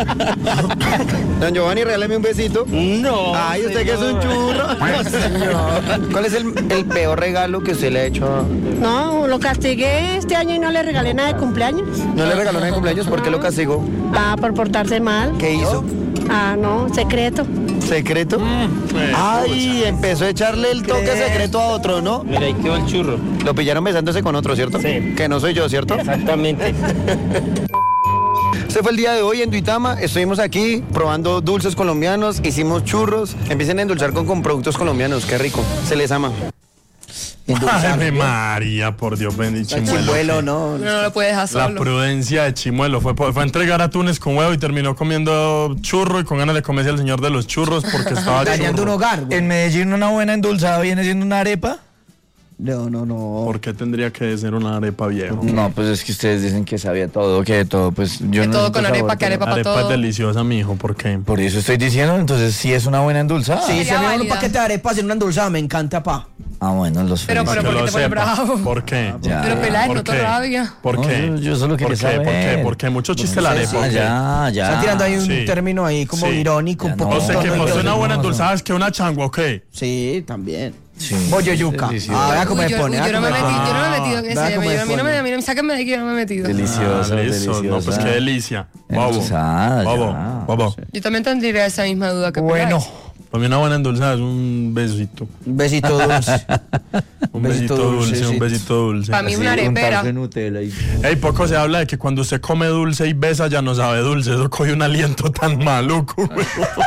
Don Giovanni, regáleme un besito. No. Ay, usted que es un churro. No, señor. ¿Cuál es el peor regalo que usted le ha hecho? No, lo castigué este año y no le regalé nada de cumpleaños. ¿No le regaló nada de cumpleaños? ¿Por qué lo castigó? Por portarse mal. ¿Qué hizo? No, secreto. ¿Secreto? Ay, empezó a echarle el toque secreto a otro, ¿no? Mira, ahí quedó el churro. Lo pillaron besándose con otro, ¿cierto? Sí. Que no soy yo, ¿cierto? Exactamente. Este fue el día de hoy en Duitama. Estuvimos aquí probando dulces colombianos, hicimos churros. Empiecen a endulzar con productos colombianos, qué rico. Se les ama. Ave María, por Dios bendito. Chimuelo, no. No lo puede dejar solo. La prudencia de Chimuelo fue a entregar atunes con huevo y terminó comiendo churro y con ganas de comerse al señor de los churros porque estaba dañando un hogar. En Medellín una buena endulzada viene siendo una arepa. No. ¿Por qué tendría que ser una arepa viejo? No, pues es que ustedes dicen que sabía todo, que de todo, pues yo Que no. todo con arepa, que arepa para Arepa todo. es deliciosa, mijo, ¿por qué? Por eso estoy diciendo, entonces sí es una buena endulzada. Sí, se me da un válida. paquete de arepas en una endulzada, me encanta, pa. Ah, bueno, los Pero, felicito. ¿por qué lo te pones sepa. bravo? ¿Por qué? Ya. Pero pelar, ¿Por no te qué? rabia. ¿Por No, qué? yo solo quería ¿Por qué? ¿Por qué? saber. Porque mucho chiste la arepa. ¿o qué? Ya. Está tirando ahí un Sí. término ahí como Sí. irónico, Ya un no. poco. O sea, que No, pues no, una no, buena no. endulzada es que una changua, ¿ok? Sí, también. Sí. Bollo yuca. Delicioso. Vea cómo me pone. Yo no me he metido en Vea ese. cómo me A mí no pone. me, sáquenme de aquí, yo no me he metido. Delicioso, Listo. delicioso. No, pues qué delicia. Babo. Endulzada, Babo. ya. Babo. Yo también tendría esa misma duda que Bueno, Para mí una buena endulzada es un besito. un besito dulce. Un besito dulce, sí. un besito dulce. Para mí una arepera. Ey, poco se habla de que cuando usted come dulce y besa ya no sabe dulce. Eso coge un aliento tan maluco, güey.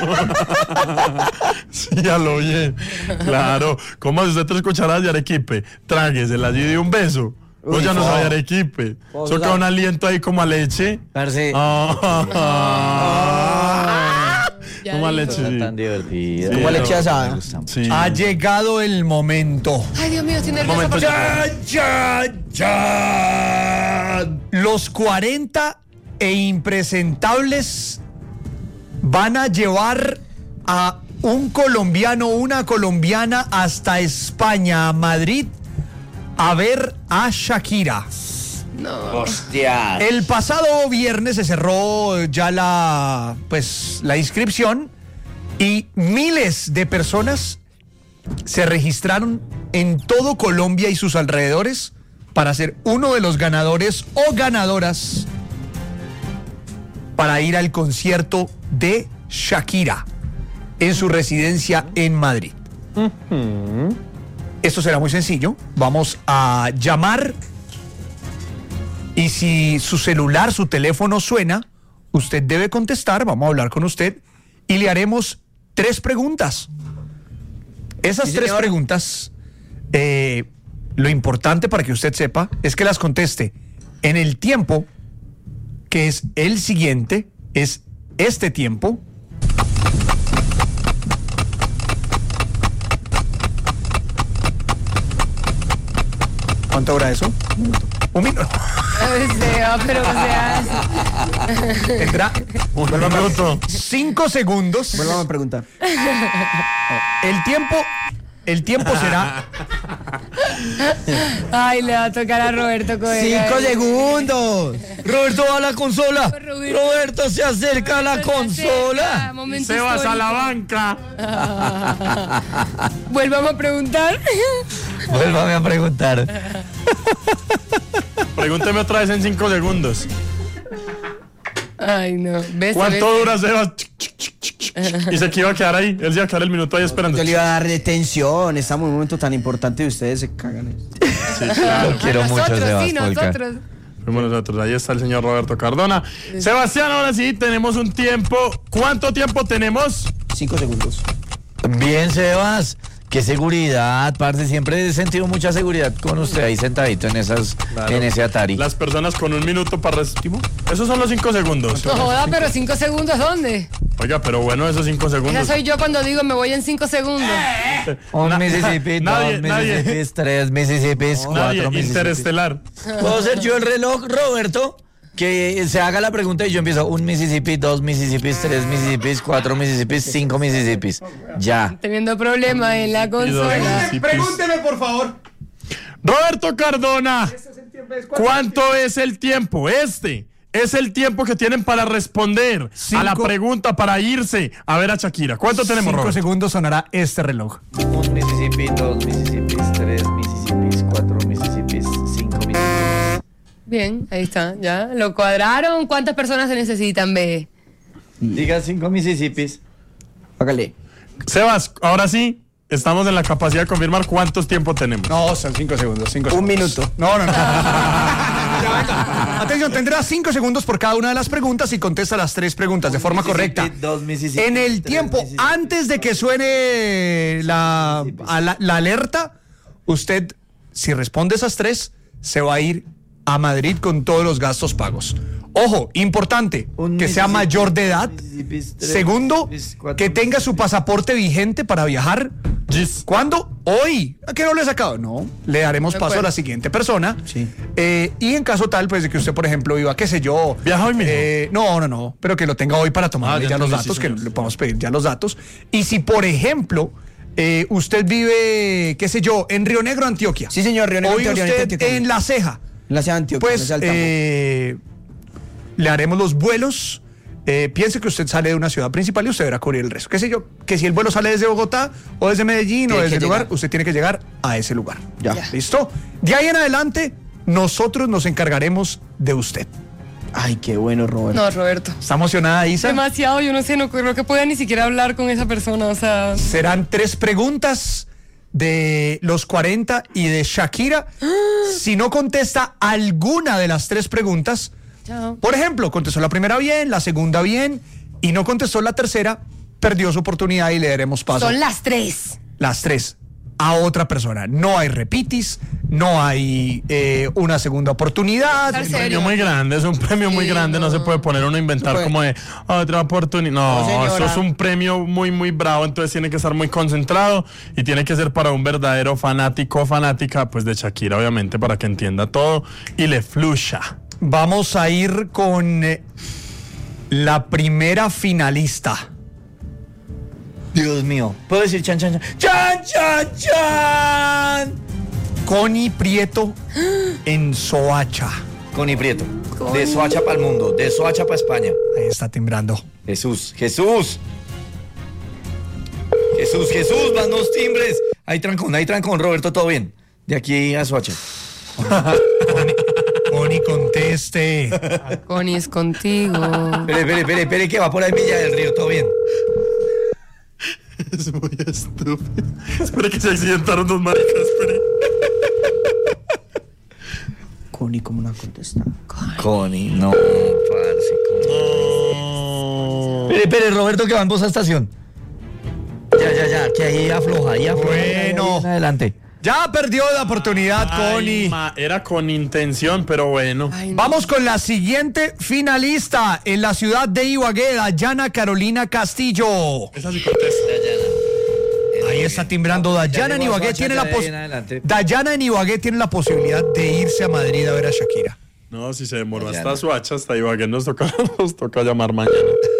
Sí, ya lo oye. Claro. ¿Cómo hace usted 3 cucharadas de arequipe? Trágueselas y de un beso. O ya no sabe de arequipe. Eso queda un aliento ahí como a leche. Parce, Como a leche. son tan Sí. divertidas. Sí, Como leche pero- asada. Me gusta mucho. Sí. Ha llegado el momento. Ay, Dios mío, estoy nerviosa. Momento porque- ya. Los 40 e impresentables van a llevar a un colombiano o una colombiana hasta España, a Madrid, a ver a Shakira. Hostia. El pasado viernes se cerró ya la inscripción y miles de personas se registraron en todo Colombia y sus alrededores para ser uno de los ganadores o ganadoras para ir al concierto de Shakira en su residencia en Madrid. Esto será muy sencillo. Vamos a llamar y si su celular, su teléfono suena, usted debe contestar, vamos a hablar con usted y le haremos 3 preguntas. Esas 3 preguntas, lo importante para que usted sepa es que las conteste en el tiempo que es el siguiente, es este tiempo. ¿Cuánto dura eso? Un minuto. Pero o sea, Tendrá Un minuto. 5 segundos. Vuelvan a preguntar. El tiempo será ay, le va a tocar a Roberto coger. 5 segundos. Roberto va a la consola. Roberto se acerca a la consola. Momento Se vas a la histórico. banca. Vuelvamos a preguntar. Vuélvame a preguntar. Pregúnteme otra vez en 5 segundos. Ay, no. ¿Ves? ¿Cuánto dura Sebas? Y se que iba a quedar ahí. Él se iba a quedar el minuto ahí esperando. Yo le iba a dar detención. Estamos en un momento tan importante y ustedes se cagan. Sí, claro. Lo quiero mucho, Nosotros, Sebas sí, Polka. nosotros. Fuimos nosotros. Ahí está el señor Roberto Cardona. Sebastián, ahora sí, tenemos un tiempo. ¿Cuánto tiempo tenemos? 5 segundos. Bien, Sebas. Qué seguridad, parce. Siempre he sentido mucha seguridad con usted ahí sentadito en ese Atari. Las personas con un minuto para restimo. Esos son los 5 segundos. No joda, pero 5 segundos, ¿dónde? Oiga, pero bueno, esos 5 Esa segundos. soy yo cuando digo me voy en 5 segundos. Un Mississippi, nadie, 2 Mississippis, 3 Mississippis, 4 Nadie, Mississippis. interestelar. ¿Puedo ser yo el reloj, Roberto? Que se haga la pregunta y yo empiezo. 1 Mississippi, 2 Mississippis, 3 Mississippis, 4 Mississippis, 5 Mississippis. Ya. Teniendo problemas en la consola. Pregúnteme, por favor. Roberto Cardona, ¿cuánto es el tiempo? es el tiempo que tienen para responder a la pregunta para irse a ver a Shakira. ¿Cuánto tenemos, 5 Robert? segundos sonará este reloj. 1 Mississippi, 2 Mississippis, 3 Mississippis, 4 Mississippis, 5 Mississippis. Bien, ahí está, ya. ¿Lo cuadraron? ¿Cuántas personas se necesitan, ve? Diga 5 Mississippis. Hágale. Sebas, ahora sí, estamos en la capacidad de confirmar cuántos tiempo tenemos. No, son 5 segundos. 5 Un segundos. minuto. No. Ya, venga. Atención, tendrá 5 segundos por cada una de las preguntas y contesta las 3 preguntas de forma correcta. 2 Mississippis. En el 3 tiempo, Mississippis. antes de que suene la alerta, usted, si responde esas 3, se va a ir a Madrid con todos los gastos pagos. Ojo, importante, Un que sea Mississippi, mayor de edad. Mississippis, 3 Segundo, Mississippis, 4 que tenga su Mississippis. pasaporte vigente para viajar. Gis. ¿Cuándo? Hoy. ¿A qué no lo he sacado? No. Le daremos De paso a acuerdo. la siguiente persona. Sí. Y en caso tal, pues de que usted, por ejemplo, iba, qué sé yo. ¿Viaja hoy mismo? No. Pero que lo tenga hoy para tomar ya ya los entendí, datos, sí, que señor. le podemos pedir ya los datos. Y si, por ejemplo, usted vive, qué sé yo, en Río Negro, Antioquia. Sí, señor, Río Negro, Hoy Antioquia, usted Antioquia. en La Ceja. La ciudad de Antioquia, Pues no sea el tambo. le haremos los vuelos. Piense que usted sale de una ciudad principal y usted deberá cubrir el resto. Qué sé yo, que si el vuelo sale desde Bogotá o desde Medellín o Tiene desde que el lugar, llegar. usted tiene que llegar a ese lugar. Ya. ¿Listo? De ahí en adelante, nosotros nos encargaremos de usted. Ay, qué bueno, Roberto. No, Roberto. ¿Está emocionada, Isa? Demasiado, yo no sé, no creo que pueda ni siquiera hablar con esa persona, o sea... Serán 3 preguntas de los 40 y de Shakira. Si no contesta alguna de las 3 preguntas, Chao. por ejemplo, contestó la primera bien, la segunda bien y no contestó la tercera, perdió su oportunidad y le daremos paso. Son las 3. Las 3 a otra persona. No hay repitis, no hay una segunda oportunidad. Estar Un serio. premio muy grande, es un premio muy Sí, grande, no se puede poner uno a inventar No se puede. como de otra oportunidad. No, No, señora. eso es un premio muy, muy bravo, entonces tiene que estar muy concentrado y tiene que ser para un verdadero fanático o fanática, pues de Shakira, obviamente, para que entienda todo y le fluya. Vamos a ir con la primera finalista. Dios mío. ¿Puedo decir chan, chan, chan? ¡Chan, chan, chan! Connie Prieto en Soacha. Connie Prieto. De Soacha para el mundo. De Soacha para España. Ahí está timbrando. Jesús. Van los timbres. Ahí trancón, Roberto, todo bien. De aquí a Soacha. Connie, conteste. Connie es contigo. Espere, que va por ahí Villa del Río, todo bien. Es muy estúpido. Espere que se accidentaron 2 maricas, espere. Connie, ¿cómo no ha contestado? Connie, no, parce. Espere, Roberto, que va en voz a estación. Ya, que ahí afloja. Bueno. Ahí adelante. Ya perdió la oportunidad, Connie. Era con intención, pero bueno. Ay, no. Vamos con la siguiente finalista en la ciudad de Ibagué, Dayana Carolina Castillo. Esa sí contesta. Ahí está timbrando Dayana en llegó a Ibagué. Soacha, Tiene ya la de ahí en adelante. Dayana en Ibagué tiene la posibilidad de irse a Madrid a ver a Shakira. No, si se demoró Ya hasta no. Soacha, hasta Ibagué, nos toca llamar mañana.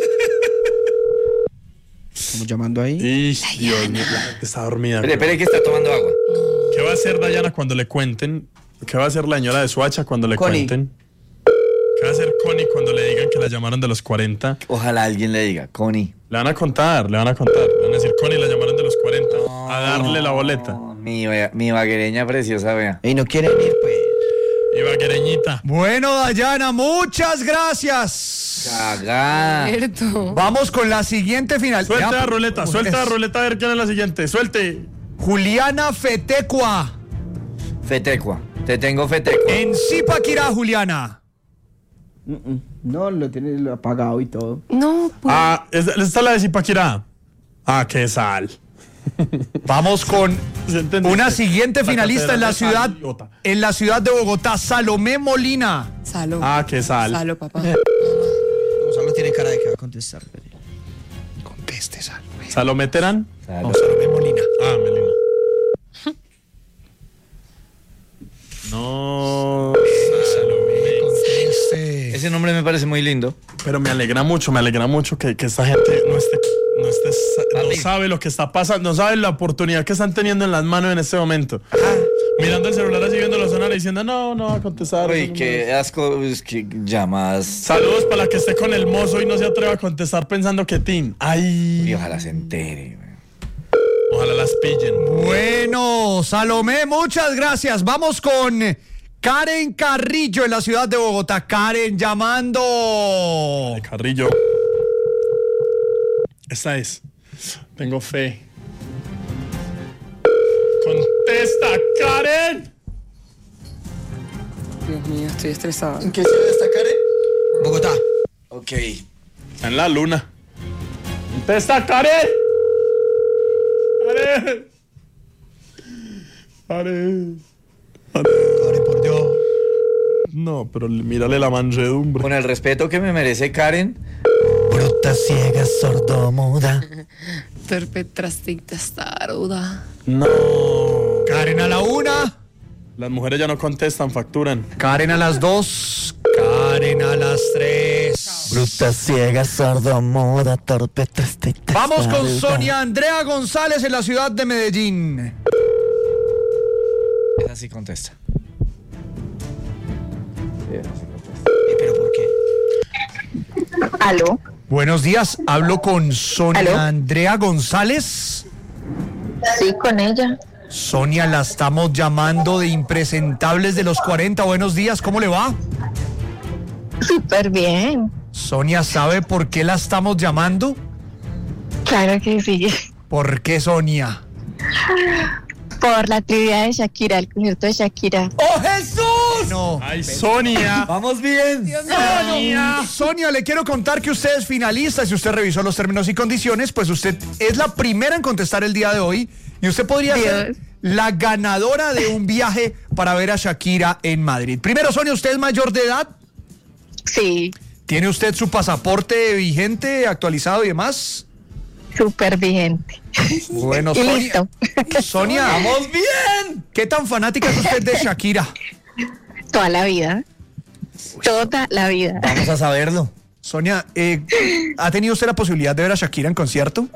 Estamos llamando ahí. Y Dios mío, la gente está dormida. Espere, que está tomando agua. ¿Qué va a hacer Dayana cuando le cuenten? ¿Qué va a hacer la señora de Soacha cuando le Connie. cuenten? ¿Qué va a hacer Connie cuando le digan que la llamaron de los 40? Ojalá alguien le diga, Connie. Le van a contar. Le van a decir, Connie, la llamaron de los 40. A darle la boleta. Mi vaguereña preciosa, vea. Y no quieren ir, pues. Ibaguereñita. Bueno, Dayana, muchas gracias. Cagada. Cierto. Vamos con la siguiente final. Suelta Ya, la ruleta, suelta la es ruleta a ver quién es la siguiente. Suelte. Juliana Fetecua. Fetecua. Te tengo Fetecua. En Zipaquirá, Juliana. No, lo tiene apagado y todo. No, pues. Ah, ¿esta es la de Zipaquirá? Ah, qué sal. Vamos con ¿Se entendió? una siguiente La finalista en la catedral de ciudad, sal, idiota. en la ciudad de Bogotá, Salomé Molina. Salo. Ah, qué sal. Salo, papá. Gonzalo tiene cara de que va a contestar. Conteste, Salomé. ¿Salomé Terán? No, Salomé Molina. Ah, Melina. No. Salomé, conteste. Ese nombre me parece muy lindo. Pero me alegra mucho que esta gente no Papi. sabe lo que está pasando, no sabe la oportunidad que están teniendo en las manos en este momento. Mirando el celular así viendo la zona diciendo, no va a contestar. Uy, qué asco, es que llamadas. Saludos para la que esté con el mozo y no se atreva a contestar pensando que Tin. Ay. Y ojalá se entere. Ojalá las pillen. Bueno, Salomé, muchas gracias. Vamos con Karen Carrillo en la ciudad de Bogotá. Karen llamando. Carrillo. Esta es. Tengo fe. ¡Contesta, Karen! Dios mío, estoy estresada. ¿En qué ciudad está Karen? Bogotá. Ok. Está en la luna. ¡Contesta, Karen! ¡Karen! ¡Karen! Karen, por Dios. No, pero mírale la mansedumbre. Con el respeto que me merece Karen. Bruta, ciega, sordomuda. Torpe, trastita, taruda. No. Karen a la 1. Las mujeres ya no contestan, facturan. Karen a las 2. Karen a las 3. Bruta, ciega, sordomuda, torpe, trastita. Vamos con Sonia Andrea González en la ciudad de Medellín. Esa sí contesta. ¿Pero por qué? ¿Aló? Buenos días, hablo con Sonia ¿Aló? Andrea González. Sí, con ella. Sonia, la estamos llamando de Impresentables de los 40. Buenos días, ¿cómo le va? Súper bien. Sonia, ¿sabe por qué la estamos llamando? Claro que sí. ¿Por qué, Sonia? Por la trivia de Shakira, el concierto de Shakira. ¡Oh, Jesús! No. ¡Ay, Sonia! ¡Vamos bien! Sonia, le quiero contar que usted es finalista. Si usted revisó los términos y condiciones, pues usted es la primera en contestar el día de hoy. Y usted podría ser la ganadora de un viaje para ver a Shakira en Madrid. Primero, Sonia, ¿usted es mayor de edad? Sí, ¿Tiene usted su pasaporte vigente, actualizado y demás? súper vigente. Bueno, Y Sonia. listo. Sonia, ¡Vamos bien! ¿qué tan fanática es usted de Shakira? Toda la vida. Toda la vida. Vamos a saberlo. Sonia, ¿ha tenido usted la posibilidad de ver a Shakira en concierto?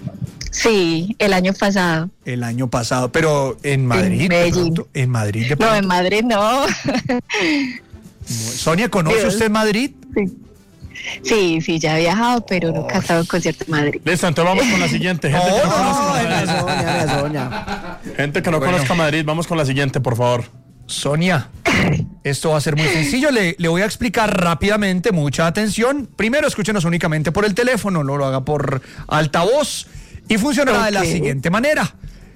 Sí, el año pasado. El año pasado, pero en Madrid. Medellín. En Madrid, de No, pronto. en Madrid no. Sonia, ¿conoce Dios. usted Madrid? Sí, ya he viajado, pero nunca he estado en concierto en Madrid. Listo, entonces vamos con la siguiente. Gente que no conozca Madrid. Sonia. Gente que no conozca Madrid, vamos con la siguiente, por favor. Sonia, esto va a ser muy sencillo. Le voy a explicar rápidamente, mucha atención. Primero, escúchenos únicamente por el teléfono, no lo haga por altavoz. Y funcionará de la Ok. siguiente manera.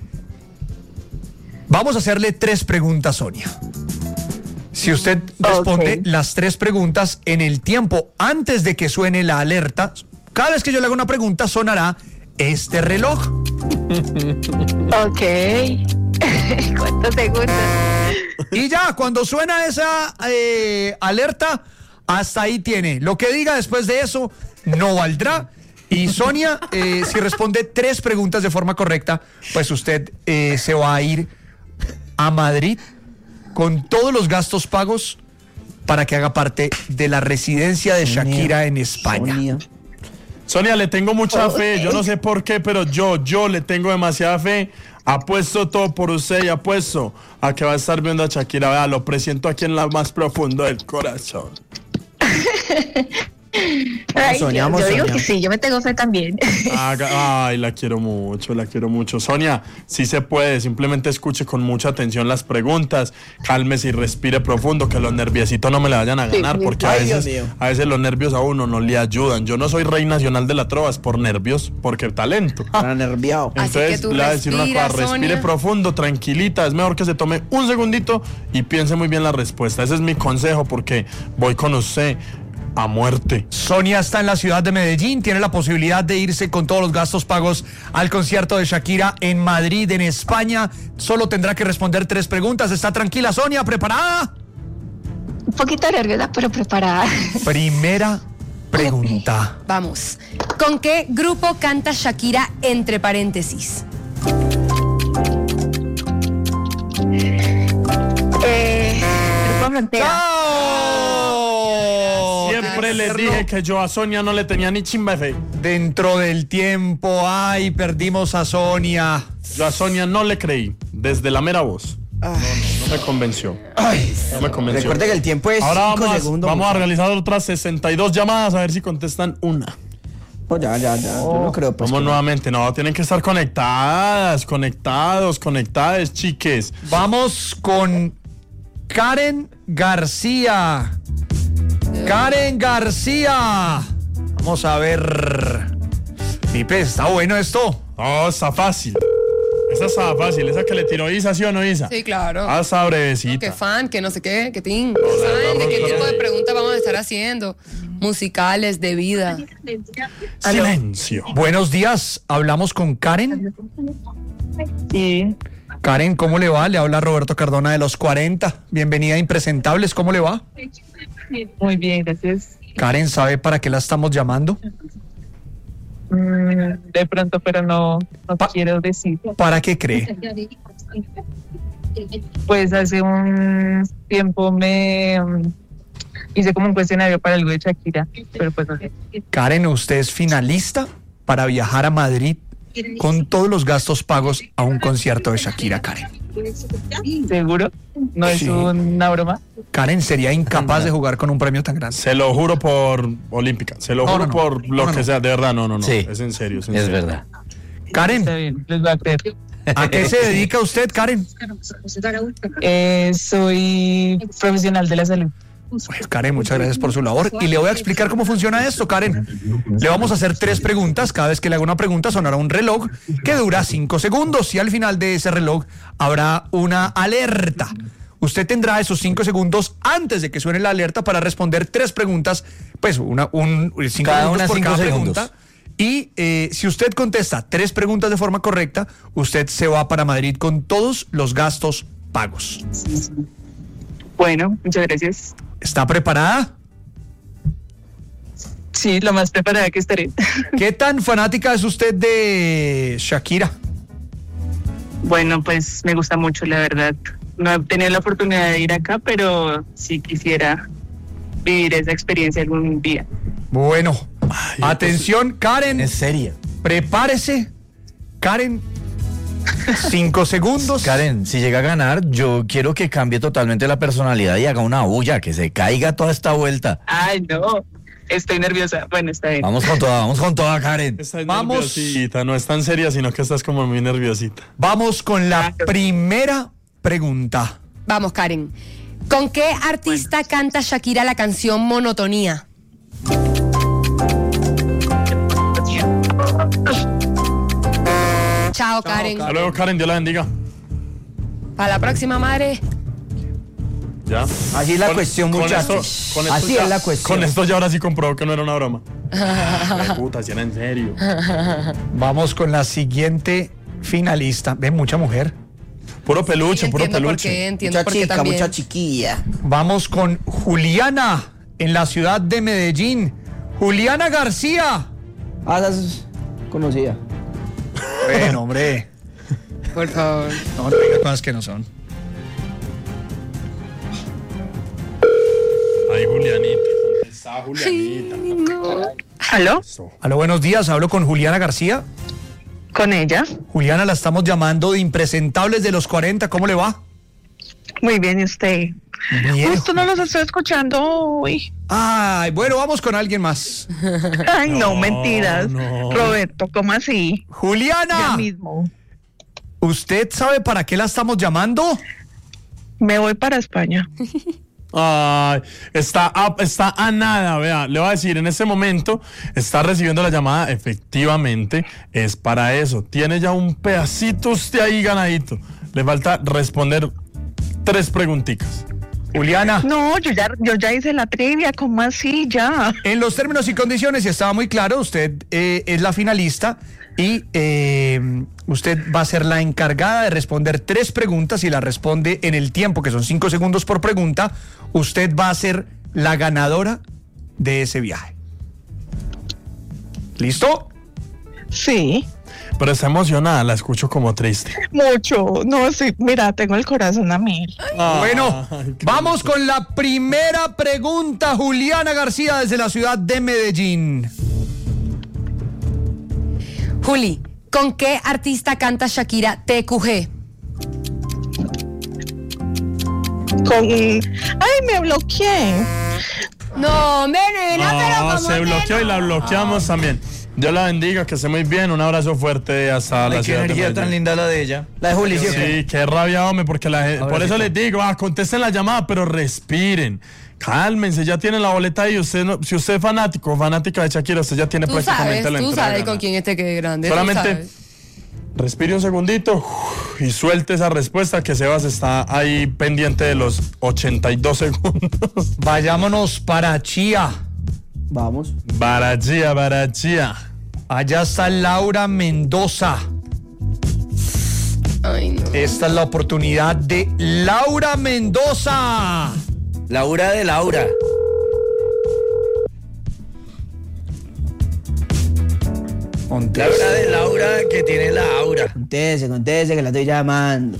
Vamos a hacerle 3 preguntas, Sonia. Si usted responde las 3 preguntas en el tiempo antes de que suene la alerta, cada vez que yo le haga una pregunta sonará este reloj. Ok. ¿Cuántos segundos? Y ya, cuando suena esa alerta, hasta ahí tiene. Lo que diga después de eso no valdrá. Y Sonia, si responde 3 preguntas de forma correcta, pues usted se va a ir a Madrid con todos los gastos pagos para que haga parte de la residencia de Shakira en España. Sonia, le tengo mucha fe. Yo no sé por qué, pero yo le tengo demasiada fe. Apuesto todo por usted y apuesto a que va a estar viendo a Shakira. Vea, lo presiento aquí en lo más profundo del corazón. Ay, Soñamos, yo digo soñamos. que sí, yo me tengo fe también. Ay, la quiero mucho, la quiero mucho. Sonia, sí se puede, simplemente escuche con mucha atención las preguntas, cálmese y respire profundo, que los nerviositos no me le vayan a ganar, sí. porque Ay, Dios mío. a veces los nervios a uno no le ayudan. Yo no soy rey nacional de la trova, es por nervios, porque talento. Para nerviado. Así que Entonces, tú le voy a decir una cosa, respira, respire Sonia. profundo, tranquilita, es mejor que se tome un segundito y piense muy bien la respuesta. Ese es mi consejo, porque voy con usted a muerte. Sonia está en la ciudad de Medellín, tiene la posibilidad de irse con todos los gastos pagos al concierto de Shakira en Madrid, en España. Solo tendrá que responder 3 preguntas. ¿Está tranquila, Sonia? ¿Preparada? Un poquito nerviosa, pero preparada. Primera pregunta. Vamos. ¿Con qué grupo canta Shakira entre paréntesis? Grupo Frontera. ¡Chao! Siempre les dije que yo a Sonia no le tenía ni chimba de fe. Dentro del tiempo, ay, perdimos a Sonia. Yo a Sonia no le creí, desde la mera voz. No me convenció. No me convenció. Recuerde que el tiempo es Ahora 5 segundos. vamos a realizar otras 62 llamadas a ver si contestan una. Oh, ya. Yo no creo. Pues, Vamos que- nuevamente, no, tienen que estar conectadas, chiques. Vamos con Karen García. Karen García. Vamos a ver. Pipe, ¿está bueno esto? No, está fácil. Esa está fácil, esa que le tiró Isa, ¿sí o no, Isa? Sí, claro. Ah, está Que brevecita. fan, que no sé qué, que tin. ¿Saben de qué tipo de preguntas vamos a estar haciendo? Musicales, de vida. Silencio. Buenos días, hablamos con Karen. Sí, Karen, ¿cómo le va? Le habla Roberto Cardona de los 40. Bienvenida a Impresentables, ¿cómo le va? muy bien, gracias. Karen, ¿sabe para qué la estamos llamando? De pronto, pero no quiero decir. ¿Para qué cree? Pues hace un tiempo me hice como un cuestionario para algo de Shakira, pero pues no sé. Karen, usted es finalista para viajar a Madrid con todos los gastos pagos a un concierto de Shakira, Karen. ¿Seguro? ¿No es Sí. una broma? Karen sería incapaz de jugar con un premio tan grande. Se lo juro por Olímpica. Se lo No, juro no, no. por lo No, que no. sea. De verdad, no. Sí. Es en serio. Es serio. verdad. Karen, Está bien, les voy a creer. ¿a qué se dedica usted, Karen? Soy profesional de la salud. Bueno, Karen, muchas gracias por su labor. Y le voy a explicar cómo funciona esto, Karen. Le vamos a hacer 3 preguntas. Cada vez que le haga una pregunta sonará un reloj que dura 5 segundos. Y al final de ese reloj habrá una alerta. Usted tendrá esos 5 segundos antes de que suene la alerta para responder 3 preguntas. Pues 5 Cada segundos una por 5 cada segundos. pregunta. Y si usted contesta 3 preguntas de forma correcta, usted se va para Madrid con todos los gastos pagos. Bueno, muchas gracias. ¿Está preparada? Sí, lo más preparada que estaré. ¿Qué tan fanática es usted de Shakira? Bueno, pues me gusta mucho, la verdad. No he tenido la oportunidad de ir acá, pero sí quisiera vivir esa experiencia algún día. Bueno, atención, Karen, Es seria. prepárese. Karen, 5 segundos. Karen, si llega a ganar, yo quiero que cambie totalmente la personalidad y haga una bulla, que se caiga toda esta vuelta. Ay, no, estoy nerviosa. Bueno, está bien. Vamos con toda, Karen. Estás Vamos. nerviosita, no es tan seria, sino que estás como muy nerviosita. Vamos con la primera pregunta. Vamos, Karen. ¿Con qué artista canta Shakira la canción Monotonía? Chao, Karen. Hasta luego, Karen, Dios la bendiga. Para la próxima, madre. Ya. Así es la cuestión, muchachos. Así ya- es la cuestión. Con esto ya ahora sí comprobó que no era una broma. Ay, puta, si era en serio. Vamos con la siguiente finalista. Ve, mucha mujer. Puro peluche, puro Entiendo por peluche. qué, entiendo Mucha por qué chica, también. mucha chiquilla. Vamos con Juliana en la ciudad de Medellín. Juliana García. Ah, esa es conocida. Bueno, hombre. Por favor. No diga cosas que no son. Ay, Julianita. ¿Dónde está Julianita? ¿Aló? Aló, buenos días. Hablo con Juliana García. ¿Con ella? Juliana, la estamos llamando de Impresentables de los 40. ¿Cómo le va? Muy bien, ¿y usted? Bien. Justo no los estoy escuchando hoy. Ay, bueno, vamos con alguien más. Ay, no, mentiras. no. Roberto, ¿cómo así? Ya Juliana, mismo. ¿usted sabe para qué la estamos llamando? Me voy para España. Ay, está a nada, vea, le voy a decir, en este momento está recibiendo la llamada, efectivamente, es para eso, tiene ya un pedacito usted ahí ganadito, le falta responder 3 preguntitas. Juliana, No, yo ya hice la trivia, ¿cómo así? Ya. en los términos y condiciones, y estaba muy claro, usted es la finalista y usted va a ser la encargada de responder 3 preguntas y la responde en el tiempo, que son 5 segundos por pregunta. Usted va a ser la ganadora de ese viaje. ¿Listo? Sí, Pero está emocionada, la escucho como triste. mucho. No, sí, mira, tengo el corazón a 1000. Bueno, Ay, qué vamos con la primera pregunta. Juliana García desde la ciudad de Medellín. Juli, ¿con qué artista canta Shakira TQG? Ay, me bloqueé. No, nena, pero No, como se bloqueó y la bloqueamos también. Dios la bendiga, que esté muy bien. Un abrazo fuerte hasta la Ay, qué ciudad de energía tan Medellín. linda la de ella. La de Juli, ¿sí o qué? Sí, qué rabia, hombre, porque la gente, Ahora por sí eso está. les digo, contesten la llamada, pero respiren. Cálmense, ya tienen la boleta ahí. Usted no, si usted es fanático o fanática de Shakira, usted ya tiene tú prácticamente sabes, la tú entrada. sabes con ganada. quién este que grande. Solamente respire un segundito y suelte esa respuesta, que Sebas está ahí pendiente de los 82 segundos. Vayámonos para Chía. Vamos. Barachía, barachía. Allá está Laura Mendoza. Ay, no. Esta es la oportunidad de Laura Mendoza. Laura de Laura. Laura de Laura, que tiene la aura. Contese, que la estoy llamando.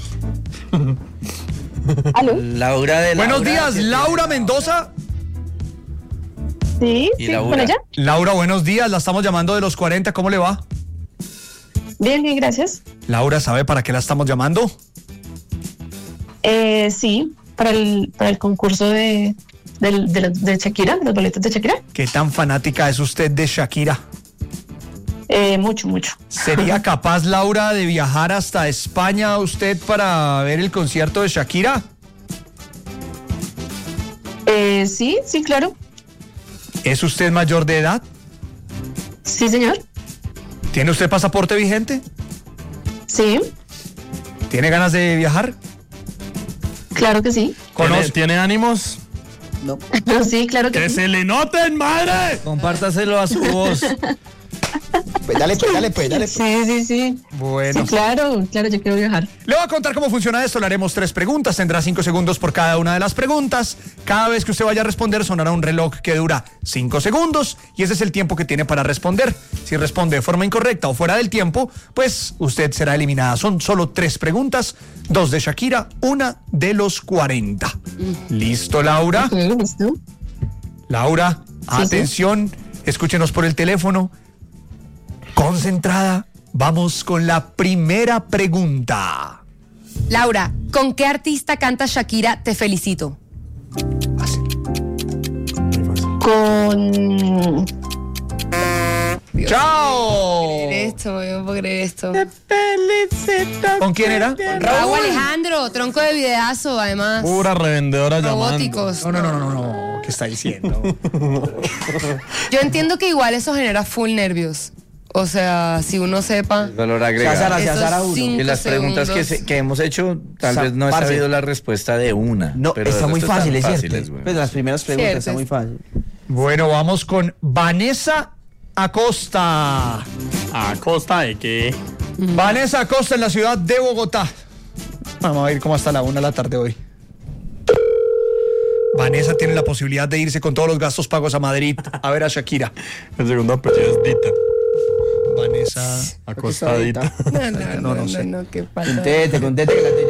Laura de Laura. Buenos días, que Laura Mendoza. Sí, ¿Y sí, Laura? ¿con ella? Laura, buenos días. La estamos llamando de los 40. ¿Cómo le va? Bien, bien, gracias. Laura, ¿sabe para qué la estamos llamando? Sí, para el concurso de Shakira, de los boletos de Shakira. ¿Qué tan fanática es usted de Shakira? Mucho, mucho. ¿Sería capaz, Laura, de viajar hasta España usted para ver el concierto de Shakira? Sí, sí, claro. ¿Es usted mayor de edad? Sí, señor. ¿Tiene usted pasaporte vigente? Sí, ¿Tiene ganas de viajar? claro que sí. ¿Tiene ánimos? Sí, claro que ¡Que sí. se le noten, madre! Compártaselo a su voz. Pues dale, pues. Sí. Bueno. Sí, claro, yo quiero viajar. Le voy a contar cómo funciona esto. Le haremos 3 preguntas. Tendrá 5 segundos por cada una de las preguntas. Cada vez que usted vaya a responder sonará un reloj que dura 5 segundos y ese es el tiempo que tiene para responder. Si responde de forma incorrecta o fuera del tiempo, pues usted será eliminada. Son solo 3 preguntas, 2 de Shakira, 1 de los 40. ¿Listo, Laura? Ok, listo. Laura, Sí, atención, escúchenos por el teléfono. Concentrada, vamos con la primera pregunta. Laura, ¿con qué artista canta Shakira Te Felicito? Con... Dios, ¡Chao! yo no puedo creer esto. ¿Con quién era? Raúl Alejandro, tronco de videazo, además. Pura revendedora llamando. Robóticos. No. ¿Qué está diciendo? Yo entiendo que igual eso genera full nervios. O sea, si uno sepa. Valor agregado. esos 5 Y las preguntas segundos. que hemos hecho, tal vez no he parce. sabido la respuesta de una. No, pero está el muy resto fácil, están es fáciles, cierto. güey. Pues las primeras preguntas Cierto, está muy fácil. Bueno, vamos con Vanessa Acosta. ¿A costa de qué? Vanessa Acosta en la ciudad de Bogotá. Vamos a ver cómo está la 1 de la tarde hoy. Vanessa tiene la posibilidad de irse con todos los gastos pagos a Madrid a ver a Shakira. El segundo apellido es Dita. Vanessa. Acostadita. No, qué falta. Conteste, que la estoy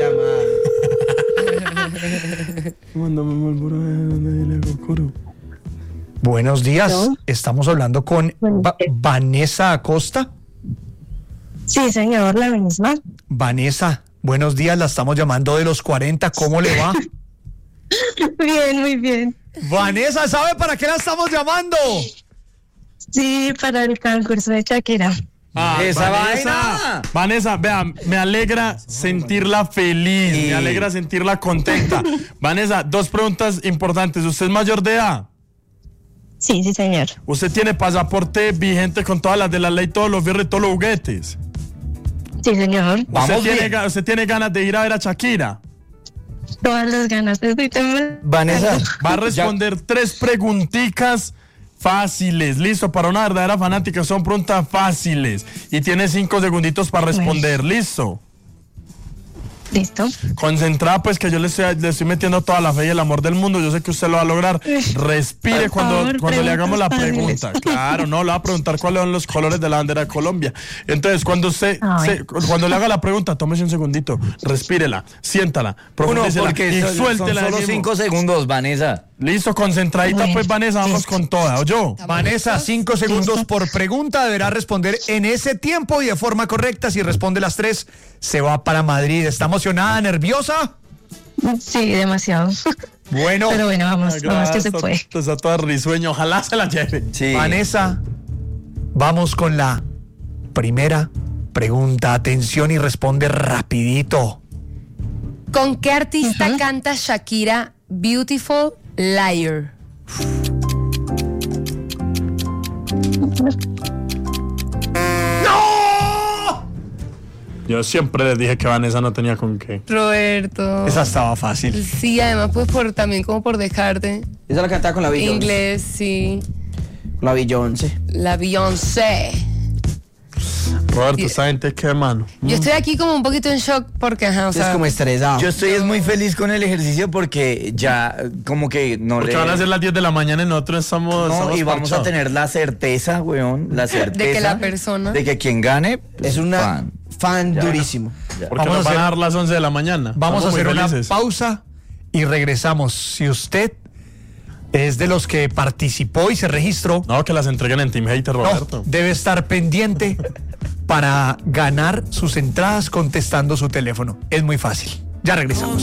llamando. Buenos días. ¿No? Estamos hablando con Vanessa Acosta. Sí, señor, la misma. Vanessa, buenos días. La estamos llamando de los 40. ¿Cómo le va? Bien, muy bien. Vanessa, ¿sabe para qué la estamos llamando? Sí, para el concurso de Shakira. ¡Esa vaina! Vanessa, vea, me alegra sentirla feliz, Sí. me alegra sentirla contenta. Vanessa, 2 preguntas importantes. ¿Usted es mayor de edad? Sí, sí, señor. ¿Usted tiene pasaporte vigente con todas las de la ley, todos los viernes, todos los juguetes? Sí, señor. Vamos bien. ¿Usted tiene ganas de ir a ver a Shakira? Todas las ganas. Estoy temblando. Vanessa, Va a responder 3 preguntitas fáciles. Listo, para una verdadera fanática son preguntas fáciles. Y tiene 5 segunditos para responder. Listo. Listo. Concentrada, pues, que yo le estoy metiendo toda la fe y el amor del mundo. Yo sé que usted lo va a lograr. Respire Por favor, cuando le hagamos la preguntas pregunta. Claro, no, le va a preguntar cuáles son los colores de la bandera de Colombia. Entonces, cuando cuando le haga la pregunta, tómese un segundito, respírela, siéntala, profundícela porque y son suéltela. solo ahí mismo. 5 segundos, Vanessa. Listo, concentradita, pues, Vanessa, vamos con toda. ¿Oyó? Vanessa, 5 segundos por pregunta. Deberá responder en ese tiempo y de forma correcta. Si responde las 3, se va para Madrid. ¿Está emocionada, nerviosa? Sí, demasiado. Bueno, Pero bueno, vamos que se puede. Está todo risueño, ojalá se la lleve. Sí. Vanessa, vamos con la primera pregunta. Atención y responde rapidito. ¿Con qué artista canta Shakira Beautiful Liar? Yo siempre les dije que Vanessa no tenía con qué. Roberto. Esa estaba fácil. Sí, además pues también como por dejarte. Esa la cantaba con la Beyoncé. Inglés, sí. La Beyoncé. La Beyoncé. Roberto, Sí. esta gente qué, mano. Yo estoy aquí como un poquito en shock porque, ajá, o Es sea, como estresado. Yo estoy es muy feliz con el ejercicio porque ya como que no Porque le... van a ser las 10 de la mañana y nosotros No, estamos y vamos a parchados. tener la certeza, weón, la certeza de que la persona. de que quien gane pues, Es una fan Ya. durísimo. Porque Vamos nos a van a hacer- dar las 11 de la mañana. Vamos a Estamos muy hacer una felices. pausa y regresamos. Si usted es de los que participó y se registró, No, que las entreguen en Team Hater, Roberto. no, debe estar pendiente para ganar sus entradas contestando su teléfono. Es muy fácil. Ya regresamos.